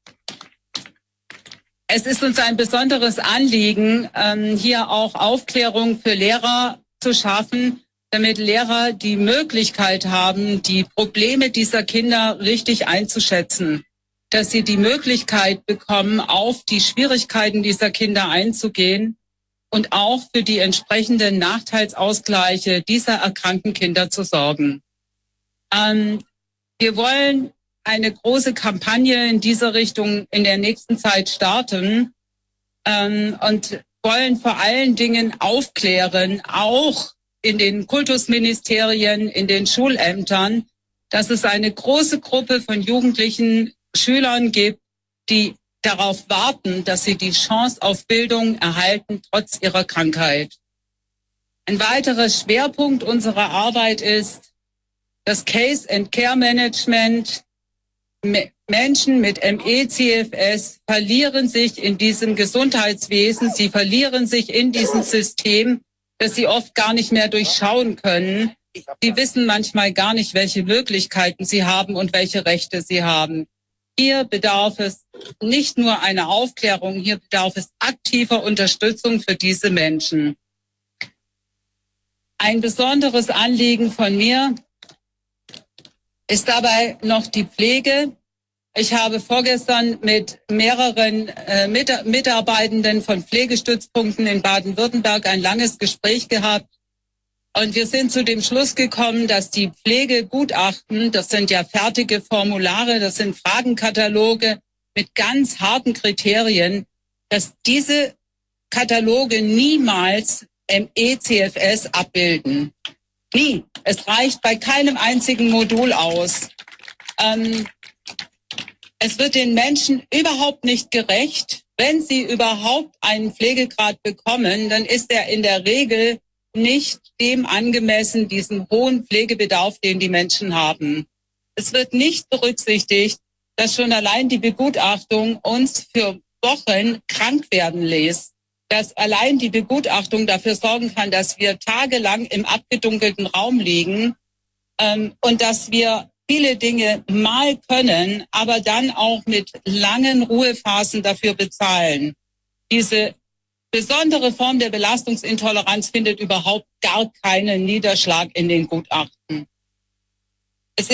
Es ist uns ein besonderes Anliegen, hier auch Aufklärung für Lehrer zu schaffen, damit Lehrer die Möglichkeit haben, die Probleme dieser Kinder richtig einzuschätzen, dass sie die Möglichkeit bekommen, auf die Schwierigkeiten dieser Kinder einzugehen und auch für die entsprechenden Nachteilsausgleiche dieser erkrankten Kinder zu sorgen. Wir wollen eine große Kampagne in dieser Richtung in der nächsten Zeit starten und wollen vor allen Dingen aufklären, auch in den Kultusministerien, in den Schulämtern, dass es eine große Gruppe von jugendlichen Schülern gibt, die darauf warten, dass sie die Chance auf Bildung erhalten, trotz ihrer Krankheit. Ein weiterer Schwerpunkt unserer Arbeit ist das Case and Care Management. Menschen mit ME/CFS verlieren sich in diesem Gesundheitswesen, sie verlieren sich in diesem System, das sie oft gar nicht mehr durchschauen können. Sie wissen manchmal gar nicht, welche Möglichkeiten sie haben und welche Rechte sie haben. Hier bedarf es nicht nur einer Aufklärung, hier bedarf es aktiver Unterstützung für diese Menschen. Ein besonderes Anliegen von mir ist dabei noch die Pflege. Ich habe vorgestern mit mehreren Mitarbeitenden von Pflegestützpunkten in Baden-Württemberg ein langes Gespräch gehabt. Und wir sind zu dem Schluss gekommen, dass die Pflegegutachten, das sind ja fertige Formulare, das sind Fragenkataloge mit ganz harten Kriterien, dass diese Kataloge niemals ME/CFS abbilden. Nie. Es reicht bei keinem einzigen Modul aus. Es wird den Menschen überhaupt nicht gerecht. Wenn sie überhaupt einen Pflegegrad bekommen, dann ist er in der Regel nicht dem angemessen, diesem hohen Pflegebedarf, den die Menschen haben. Es wird nicht berücksichtigt, dass schon allein die Begutachtung uns für Wochen krank werden lässt. Dass allein die Begutachtung dafür sorgen kann, dass wir tagelang im abgedunkelten Raum liegen und dass wir viele Dinge mal können, aber dann auch mit langen Ruhephasen dafür bezahlen. Diese besondere Form der Belastungsintoleranz findet überhaupt gar keinen Niederschlag in den Gutachten. Es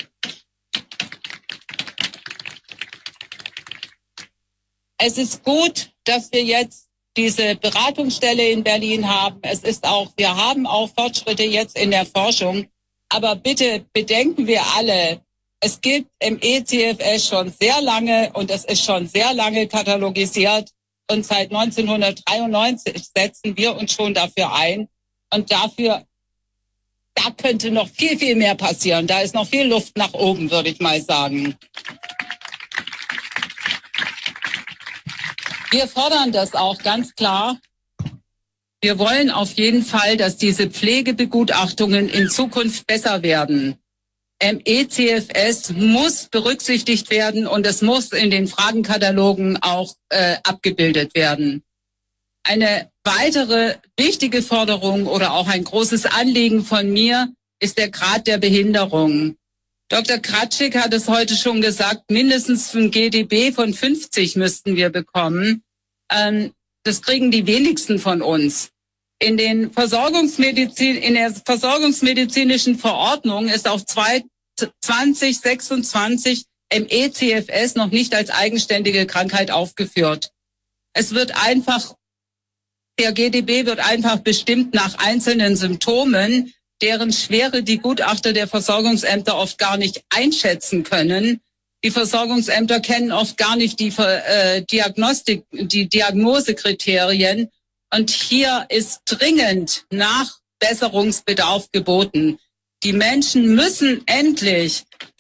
ist gut, dass wir jetzt diese Beratungsstelle in Berlin haben. Wir haben auch Fortschritte jetzt in der Forschung. Aber bitte bedenken wir alle, es gibt ME/CFS schon sehr lange und es ist schon sehr lange katalogisiert. Und seit 1993 setzen wir uns schon dafür ein. Und da könnte noch viel, viel mehr passieren. Da ist noch viel Luft nach oben, würde ich mal sagen. Wir fordern das auch ganz klar. Wir wollen auf jeden Fall, dass diese Pflegebegutachtungen in Zukunft besser werden. ME/CFS muss berücksichtigt werden und es muss in den Fragenkatalogen auch abgebildet werden. Eine weitere wichtige Forderung oder auch ein großes Anliegen von mir ist der Grad der Behinderung. Dr. Kratschik hat es heute schon gesagt, mindestens ein GDB von 50 müssten wir bekommen. Das kriegen die wenigsten von uns. In der versorgungsmedizinischen Verordnung ist auf 2026 ME/CFS noch nicht als eigenständige Krankheit aufgeführt. Der GDB wird einfach bestimmt nach einzelnen Symptomen, deren Schwere die Gutachter der Versorgungsämter oft gar nicht einschätzen können. Die Versorgungsämter kennen oft gar nicht die Diagnosekriterien. Und hier ist dringend Nachbesserungsbedarf geboten. Die Menschen müssen endlich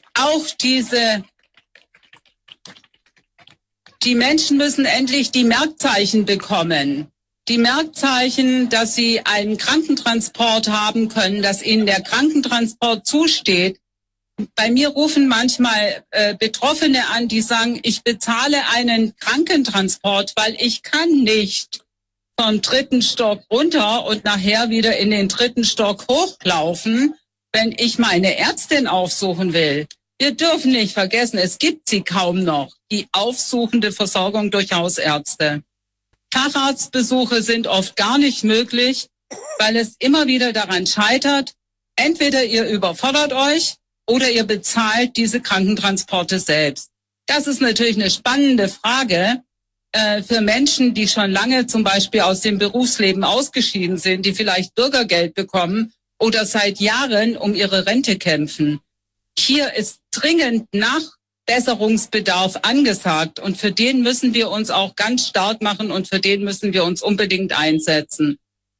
die Merkzeichen bekommen. Die Merkzeichen, dass sie einen Krankentransport haben können, dass ihnen der Krankentransport zusteht. Bei mir rufen manchmal Betroffene an, die sagen, ich bezahle einen Krankentransport, weil ich kann nicht vom 3. Stock runter und nachher wieder in den 3. Stock hochlaufen, wenn ich meine Ärztin aufsuchen will. Wir dürfen nicht vergessen, es gibt sie kaum noch, die aufsuchende Versorgung durch Hausärzte. Facharztbesuche sind oft gar nicht möglich, weil es immer wieder daran scheitert, entweder ihr überfordert euch oder ihr bezahlt diese Krankentransporte selbst. Das ist natürlich eine spannende Frage für Menschen, die schon lange zum Beispiel aus dem Berufsleben ausgeschieden sind, die vielleicht Bürgergeld bekommen oder seit Jahren um ihre Rente kämpfen. Hier ist dringend Nachbesserungsbedarf angesagt und für den müssen wir uns auch ganz stark machen und für den müssen wir uns unbedingt einsetzen.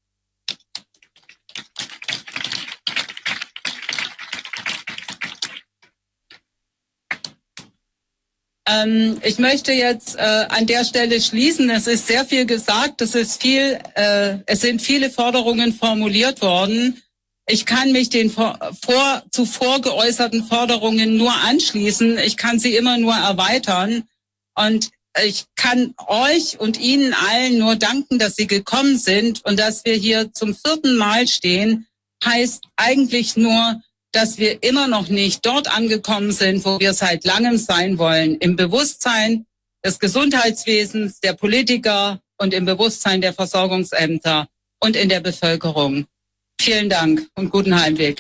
Ich möchte jetzt an der Stelle schließen. Es ist sehr viel gesagt. Es sind viele Forderungen formuliert worden. Ich kann mich den zuvor geäußerten Forderungen nur anschließen. Ich kann sie immer nur erweitern. Und ich kann euch und Ihnen allen nur danken, dass Sie gekommen sind und dass wir hier zum 4. Mal stehen, heißt eigentlich nur, dass wir immer noch nicht dort angekommen sind, wo wir seit langem sein wollen. Im Bewusstsein des Gesundheitswesens, der Politiker und im Bewusstsein der Versorgungsämter und in der Bevölkerung. Vielen Dank und guten Heimweg.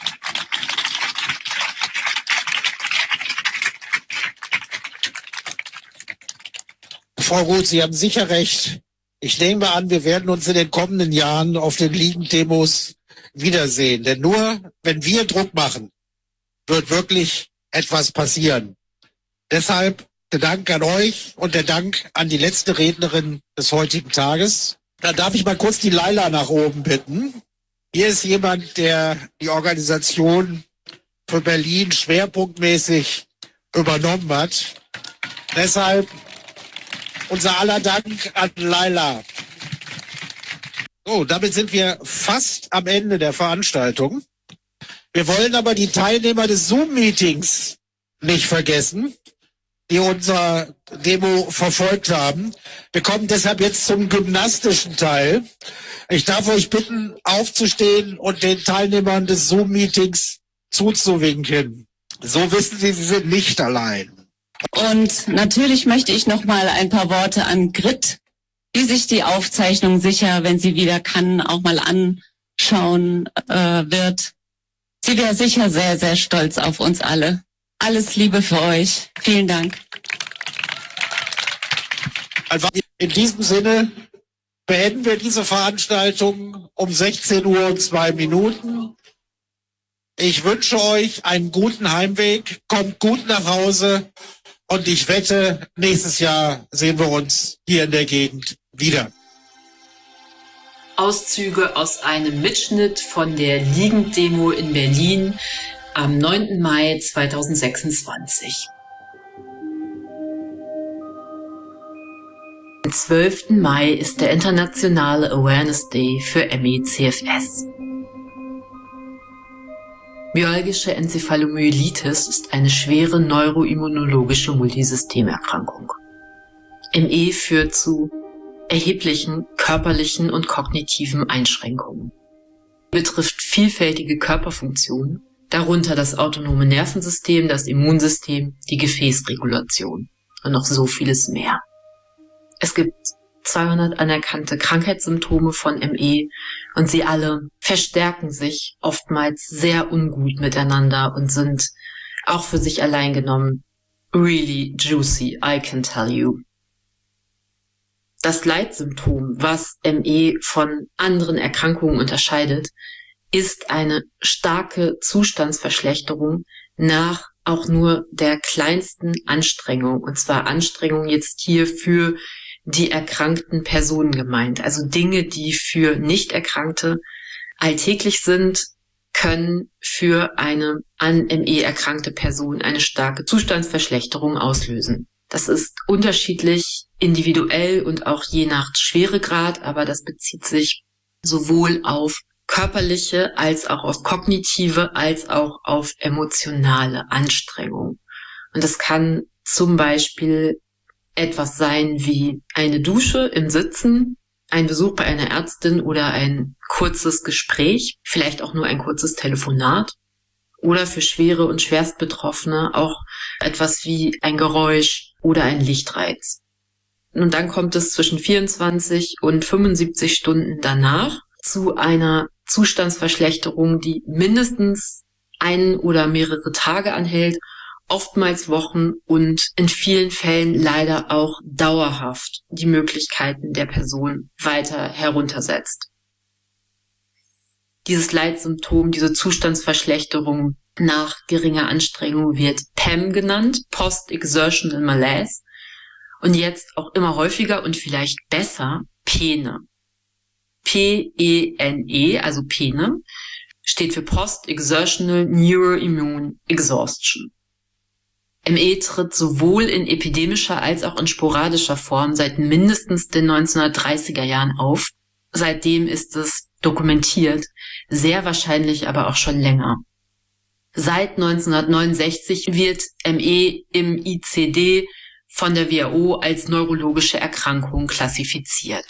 Frau Roth, Sie haben sicher recht. Ich nehme an, wir werden uns in den kommenden Jahren auf den Ligendemos wiedersehen. Denn nur wenn wir Druck machen, wird wirklich etwas passieren. Deshalb der Dank an euch und der Dank an die letzte Rednerin des heutigen Tages. Dann darf ich mal kurz die Laila nach oben bitten. Hier ist jemand, der die Organisation für Berlin schwerpunktmäßig übernommen hat. Deshalb unser aller Dank an Laila. So, damit sind wir fast am Ende der Veranstaltung. Wir wollen aber die Teilnehmer des Zoom-Meetings nicht vergessen, die unser Demo verfolgt haben. Wir kommen deshalb jetzt zum gymnastischen Teil. Ich darf euch bitten, aufzustehen und den Teilnehmern des Zoom-Meetings zuzuwinken. So wissen Sie, Sie sind nicht allein. Und natürlich möchte ich noch mal ein paar Worte an Grit, die sich die Aufzeichnung sicher, wenn sie wieder kann, auch mal anschauen wird. Sie wäre sicher sehr, sehr stolz auf uns alle. Alles Liebe für euch. Vielen Dank. In diesem Sinne beenden wir diese Veranstaltung um 16 Uhr und 2 Minuten. Ich wünsche euch einen guten Heimweg, kommt gut nach Hause und ich wette, nächstes Jahr sehen wir uns hier in der Gegend wieder. Auszüge aus einem Mitschnitt von der Ligenddemo in Berlin am 9. Mai 2026. Am 12. Mai ist der internationale Awareness Day für ME/CFS. Myalgische Enzephalomyelitis ist eine schwere neuroimmunologische Multisystemerkrankung. ME führt zu erheblichen körperlichen und kognitiven Einschränkungen. Betrifft vielfältige Körperfunktionen, darunter das autonome Nervensystem, das Immunsystem, die Gefäßregulation und noch so vieles mehr. Es gibt 200 anerkannte Krankheitssymptome von ME und sie alle verstärken sich oftmals sehr ungut miteinander und sind auch für sich allein genommen really juicy, I can tell you. Das Leitsymptom, was ME von anderen Erkrankungen unterscheidet, ist eine starke Zustandsverschlechterung nach auch nur der kleinsten Anstrengung. Und zwar Anstrengung jetzt hier für die erkrankten Personen gemeint. Also Dinge, die für Nicht-Erkrankte alltäglich sind, können für eine an ME erkrankte Person eine starke Zustandsverschlechterung auslösen. Das ist unterschiedlich individuell und auch je nach Schweregrad, aber das bezieht sich sowohl auf körperliche als auch auf kognitive als auch auf emotionale Anstrengung. Und das kann zum Beispiel etwas sein wie eine Dusche im Sitzen, ein Besuch bei einer Ärztin oder ein kurzes Gespräch, vielleicht auch nur ein kurzes Telefonat oder für schwere und Schwerstbetroffene auch etwas wie ein Geräusch oder ein Lichtreiz. Und dann kommt es zwischen 24 und 75 Stunden danach zu einer Zustandsverschlechterung, die mindestens 1 oder mehrere Tage anhält, oftmals Wochen und in vielen Fällen leider auch dauerhaft die Möglichkeiten der Person weiter heruntersetzt. Dieses Leitsymptom, diese Zustandsverschlechterung nach geringer Anstrengung wird PEM genannt, Post-Exertional Malaise, und jetzt auch immer häufiger und vielleicht besser PENE. P-E-N-E, also PENE, steht für Post-Exertional Neuroimmune Exhaustion. ME tritt sowohl in epidemischer als auch in sporadischer Form seit mindestens den 1930er Jahren auf. Seitdem ist es dokumentiert, sehr wahrscheinlich aber auch schon länger. Seit 1969 wird ME im ICD von der WHO als neurologische Erkrankung klassifiziert.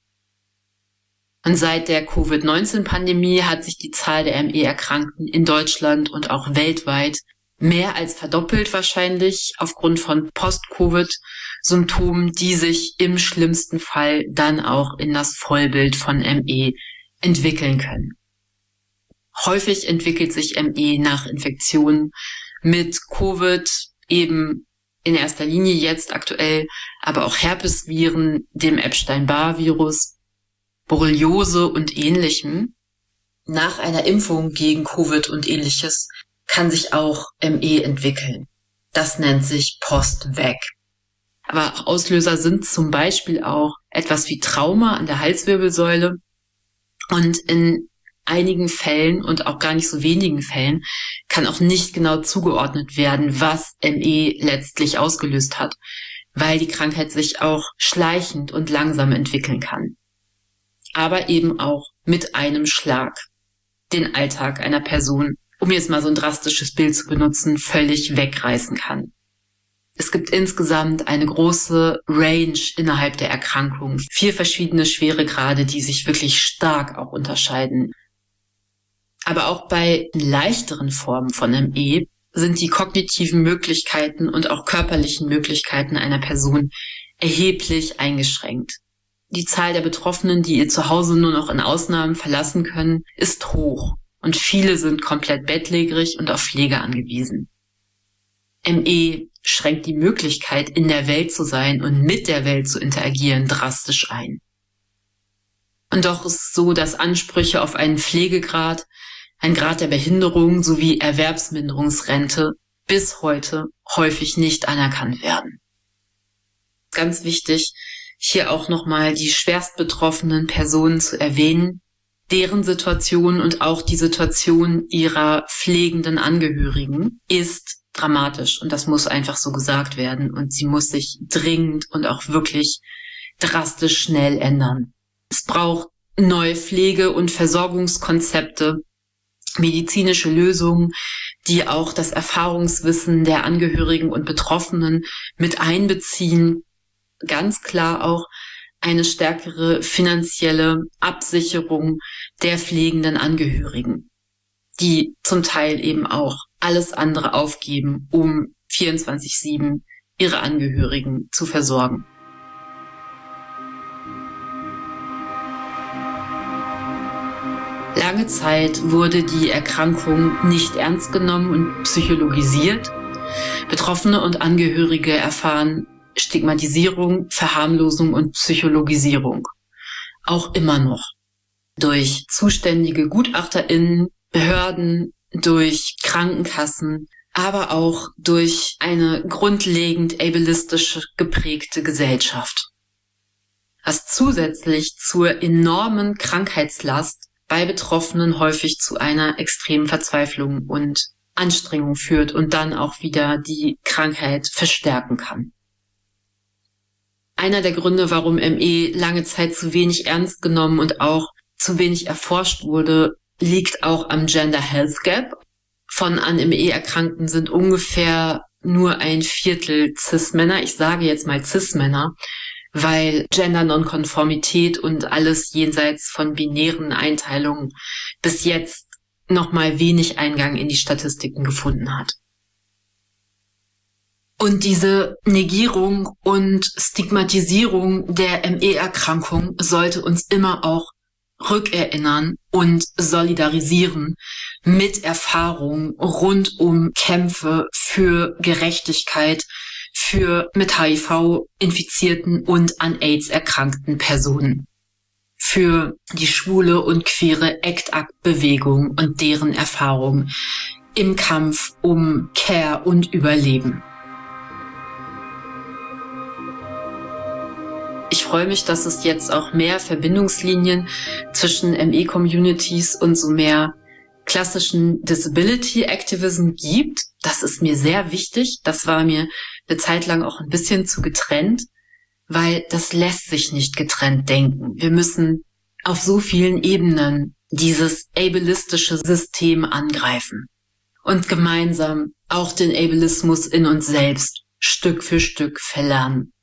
Und seit der Covid-19-Pandemie hat sich die Zahl der ME-Erkrankten in Deutschland und auch weltweit mehr als verdoppelt wahrscheinlich aufgrund von Post-Covid-Symptomen, die sich im schlimmsten Fall dann auch in das Vollbild von ME entwickeln können. Häufig entwickelt sich ME nach Infektionen mit Covid, eben in erster Linie jetzt aktuell, aber auch Herpesviren, dem Epstein-Barr-Virus, Borreliose und Ähnlichem. Nach einer Impfung gegen Covid und Ähnliches kann sich auch ME entwickeln. Das nennt sich Post-Vac. Aber Auslöser sind zum Beispiel auch etwas wie Trauma an der Halswirbelsäule. Und in einigen Fällen und auch gar nicht so wenigen Fällen kann auch nicht genau zugeordnet werden, was ME letztlich ausgelöst hat, weil die Krankheit sich auch schleichend und langsam entwickeln kann. Aber eben auch mit einem Schlag den Alltag einer Person, um jetzt mal so ein drastisches Bild zu benutzen, völlig wegreißen kann. Es gibt insgesamt eine große Range innerhalb der Erkrankung, 4 verschiedene Schweregrade, die sich wirklich stark auch unterscheiden. Aber auch bei leichteren Formen von ME sind die kognitiven Möglichkeiten und auch körperlichen Möglichkeiten einer Person erheblich eingeschränkt. Die Zahl der Betroffenen, die ihr Zuhause nur noch in Ausnahmen verlassen können, ist hoch und viele sind komplett bettlägerig und auf Pflege angewiesen. ME schränkt die Möglichkeit, in der Welt zu sein und mit der Welt zu interagieren, drastisch ein. Und doch ist es so, dass Ansprüche auf einen Pflegegrad, ein Grad der Behinderung sowie Erwerbsminderungsrente bis heute häufig nicht anerkannt werden. Ganz wichtig, hier auch nochmal die schwerst betroffenen Personen zu erwähnen, deren Situation und auch die Situation ihrer pflegenden Angehörigen ist dramatisch und das muss einfach so gesagt werden und sie muss sich dringend und auch wirklich drastisch schnell ändern. Es braucht neue Pflege- und Versorgungskonzepte, medizinische Lösungen, die auch das Erfahrungswissen der Angehörigen und Betroffenen mit einbeziehen, ganz klar auch eine stärkere finanzielle Absicherung der pflegenden Angehörigen, die zum Teil eben auch alles andere aufgeben, um 24/7 ihre Angehörigen zu versorgen. Lange Zeit wurde die Erkrankung nicht ernst genommen und psychologisiert. Betroffene und Angehörige erfahren Stigmatisierung, Verharmlosung und Psychologisierung. Auch immer noch. Durch zuständige GutachterInnen, Behörden, durch Krankenkassen, aber auch durch eine grundlegend ableistisch geprägte Gesellschaft. Was zusätzlich zur enormen Krankheitslast bei Betroffenen häufig zu einer extremen Verzweiflung und Anstrengung führt und dann auch wieder die Krankheit verstärken kann. Einer der Gründe, warum ME lange Zeit zu wenig ernst genommen und auch zu wenig erforscht wurde, liegt auch am Gender Health Gap. Von an ME Erkrankten sind ungefähr nur 1/4 Cis-Männer, ich sage jetzt mal Cis-Männer, weil Gender-Nonkonformität und alles jenseits von binären Einteilungen bis jetzt nochmal wenig Eingang in die Statistiken gefunden hat. Und diese Negierung und Stigmatisierung der ME-Erkrankung sollte uns immer auch rückerinnern und solidarisieren mit Erfahrungen rund um Kämpfe für Gerechtigkeit für mit HIV infizierten und an AIDS erkrankten Personen, für die schwule und queere ACT-ACT-Bewegung und deren Erfahrungen im Kampf um Care und Überleben. Ich freue mich, dass es jetzt auch mehr Verbindungslinien zwischen ME-Communities und so mehr klassischen Disability Activism gibt. Das ist mir sehr wichtig. Das war mir eine Zeit lang auch ein bisschen zu getrennt, weil das lässt sich nicht getrennt denken. Wir müssen auf so vielen Ebenen dieses ableistische System angreifen und gemeinsam auch den Ableismus in uns selbst Stück für Stück verlernen.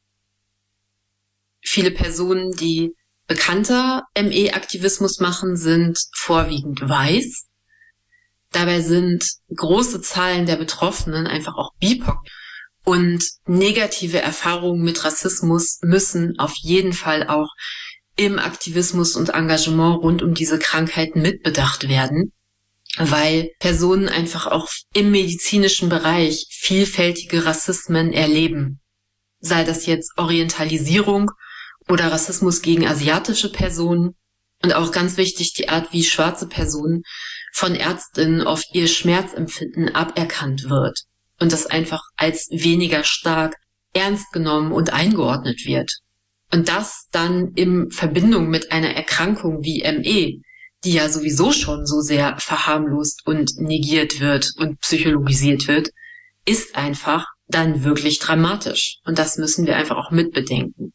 Viele Personen, die bekannter ME-Aktivismus machen, sind vorwiegend weiß. Dabei sind große Zahlen der Betroffenen einfach auch BIPOC. Und negative Erfahrungen mit Rassismus müssen auf jeden Fall auch im Aktivismus und Engagement rund um diese Krankheiten mitbedacht werden, weil Personen einfach auch im medizinischen Bereich vielfältige Rassismen erleben. Sei das jetzt Orientalisierung oder Rassismus gegen asiatische Personen und auch ganz wichtig die Art, wie schwarze Personen von Ärztinnen oft ihr Schmerzempfinden aberkannt wird und das einfach als weniger stark ernst genommen und eingeordnet wird. Und das dann in Verbindung mit einer Erkrankung wie ME, die ja sowieso schon so sehr verharmlost und negiert wird und psychologisiert wird, ist einfach dann wirklich dramatisch. Und das müssen wir einfach auch mitbedenken.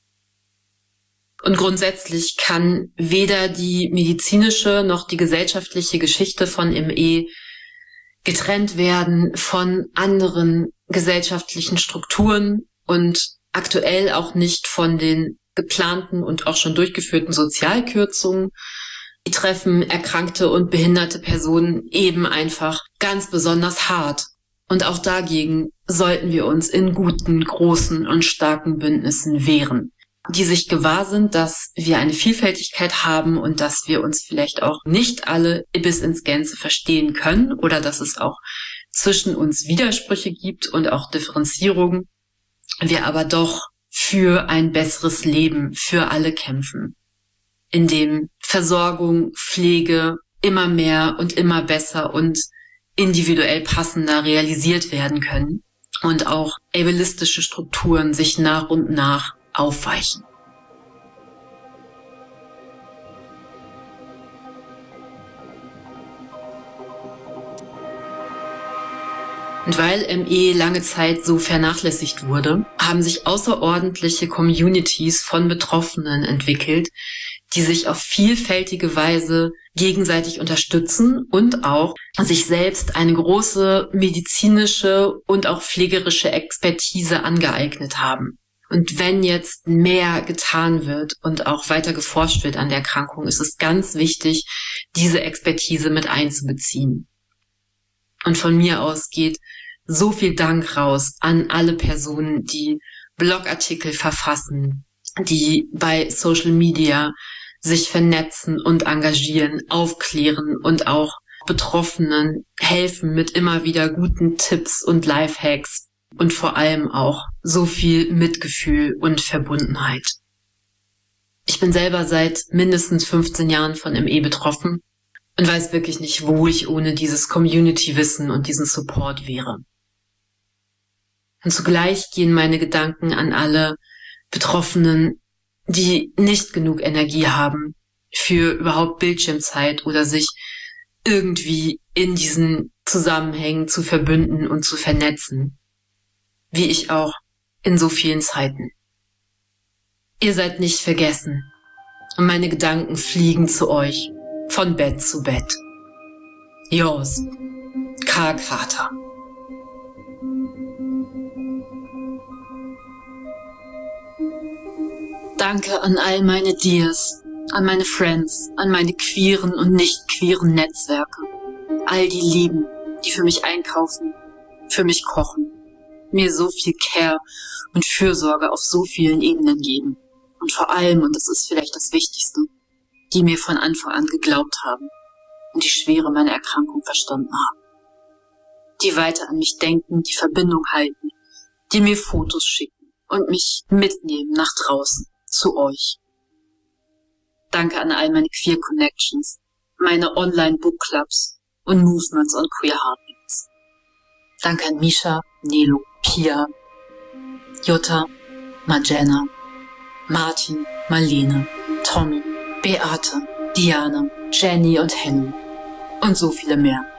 Und grundsätzlich kann weder die medizinische noch die gesellschaftliche Geschichte von ME getrennt werden von anderen gesellschaftlichen Strukturen und aktuell auch nicht von den geplanten und auch schon durchgeführten Sozialkürzungen. Die treffen erkrankte und behinderte Personen eben einfach ganz besonders hart. Und auch dagegen sollten wir uns in guten, großen und starken Bündnissen wehren, die sich gewahr sind, dass wir eine Vielfältigkeit haben und dass wir uns vielleicht auch nicht alle bis ins Gänze verstehen können oder dass es auch zwischen uns Widersprüche gibt und auch Differenzierungen, wir aber doch für ein besseres Leben für alle kämpfen, in dem Versorgung, Pflege immer mehr und immer besser und individuell passender realisiert werden können und auch ableistische Strukturen sich nach und nach aufweichen. Und weil ME lange Zeit so vernachlässigt wurde, haben sich außerordentliche Communities von Betroffenen entwickelt, die sich auf vielfältige Weise gegenseitig unterstützen und auch sich selbst eine große medizinische und auch pflegerische Expertise angeeignet haben. Und wenn jetzt mehr getan wird und auch weiter geforscht wird an der Erkrankung, ist es ganz wichtig, diese Expertise mit einzubeziehen. Und von mir aus geht so viel Dank raus an alle Personen, die Blogartikel verfassen, die bei Social Media sich vernetzen und engagieren, aufklären und auch Betroffenen helfen mit immer wieder guten Tipps und Lifehacks und vor allem auch so viel Mitgefühl und Verbundenheit. Ich bin selber seit mindestens 15 Jahren von ME betroffen und weiß wirklich nicht, wo ich ohne dieses Community-Wissen und diesen Support wäre. Und zugleich gehen meine Gedanken an alle Betroffenen, die nicht genug Energie haben für überhaupt Bildschirmzeit oder sich irgendwie in diesen Zusammenhängen zu verbünden und zu vernetzen, wie ich auch in so vielen Zeiten. Ihr seid nicht vergessen und meine Gedanken fliegen zu euch von Bett zu Bett. Yours, Karl Krater. Danke an all meine Dears, an meine Friends, an meine queeren und nicht queeren Netzwerke. All die Lieben, die für mich einkaufen, für mich kochen, mir so viel Care und Fürsorge auf so vielen Ebenen geben. Und vor allem, und das ist vielleicht das Wichtigste, die mir von Anfang an geglaubt haben und die Schwere meiner Erkrankung verstanden haben. Die weiter an mich denken, die Verbindung halten, die mir Fotos schicken und mich mitnehmen nach draußen, zu euch. Danke an all meine Queer Connections, meine Online-Bookclubs und Movements on Queer Heartbeats. Danke an Misha, Nelo, Pia, Jutta, Marjana, Martin, Marlene, Tommy, Beate, Diana, Jenny und Henny und so viele mehr.